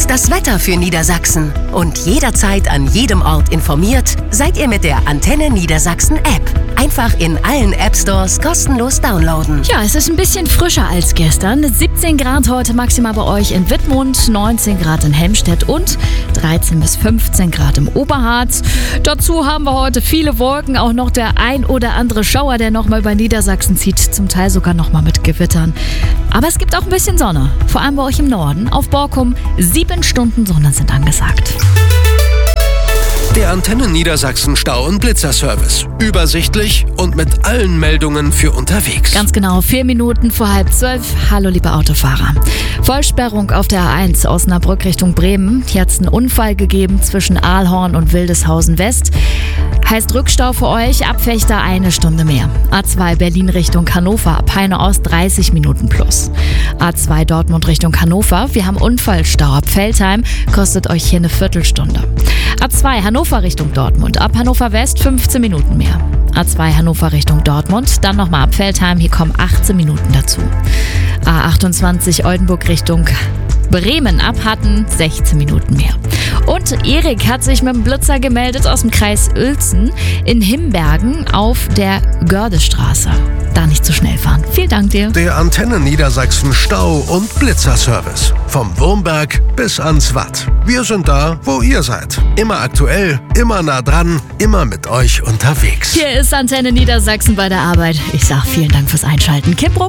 Das Wetter für Niedersachsen. Und jederzeit an jedem Ort informiert seid ihr mit der Antenne Niedersachsen App. Einfach in allen App-Stores kostenlos downloaden. Ja, es ist ein bisschen frischer als gestern. 17 Grad heute maximal bei euch in Wittmund, 19 Grad in Helmstedt und 13 bis 15 Grad im Oberharz. Dazu haben wir heute viele Wolken, auch noch der ein oder andere Schauer, der nochmal über Niedersachsen zieht, zum Teil sogar nochmal mit Gewittern. Aber es gibt auch ein bisschen Sonne, vor allem bei euch im Norden. Auf Borkum 7 Stunden Sonne sind angesagt. Der Antenne Niedersachsen Stau- und Blitzerservice. Übersichtlich und mit allen Meldungen für unterwegs. Ganz genau, 4 Minuten vor 11:30. Hallo liebe Autofahrer. Vollsperrung auf der A1 Osnabrück Richtung Bremen. Hier hat es einen Unfall gegeben zwischen Ahlhorn und Wildeshausen West. Heißt Rückstau für euch, ab Fechter 1 Stunde mehr. A2 Berlin Richtung Hannover, ab Peine Ost 30 Minuten plus. A2 Dortmund Richtung Hannover, wir haben Unfallstau ab Veltheim, kostet euch hier eine Viertelstunde. A2 Hannover Richtung Dortmund, ab Hannover West 15 Minuten mehr. A2 Hannover Richtung Dortmund, dann nochmal ab Veltheim, hier kommen 18 Minuten dazu. A28 Oldenburg Richtung Bremen, ab Hatten 16 Minuten mehr. Und Erik hat sich mit dem Blitzer gemeldet aus dem Kreis Uelzen in Himbergen auf der Gördestraße. Da nicht zu schnell fahren. Vielen Dank dir. Der Antenne Niedersachsen Stau- und Blitzerservice. Vom Wurmberg bis ans Watt. Wir sind da, wo ihr seid. Immer aktuell, immer nah dran, immer mit euch unterwegs. Hier ist Antenne Niedersachsen bei der Arbeit. Ich sag vielen Dank fürs Einschalten. Kim Bruck